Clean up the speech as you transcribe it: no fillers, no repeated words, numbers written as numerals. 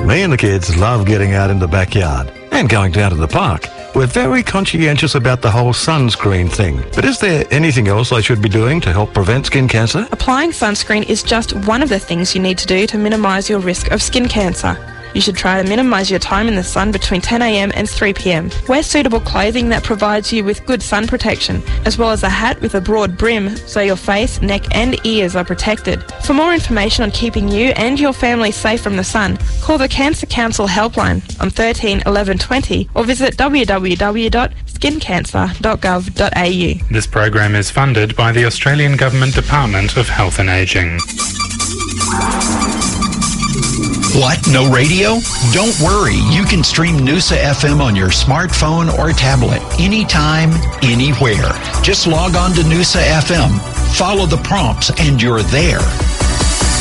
Me and the kids love getting out in the backyard and going down to the park. We're very conscientious about the whole sunscreen thing. But is there anything else I should be doing to help prevent skin cancer? Applying sunscreen is just one of the things you need to do to minimise your risk of skin cancer. You should try to minimise your time in the sun between 10 a.m. and 3 p.m. Wear suitable clothing that provides you with good sun protection, as well as a hat with a broad brim so your face, neck and ears are protected. For more information on keeping you and your family safe from the sun, call the Cancer Council helpline on 13 11 20 or visit www.skincancer.gov.au. This program is funded by the Australian Government Department of Health and Ageing. What? No radio? Don't worry. You can stream Noosa FM on your smartphone or tablet anytime, anywhere. Just log on to Noosa FM, follow the prompts, and you're there.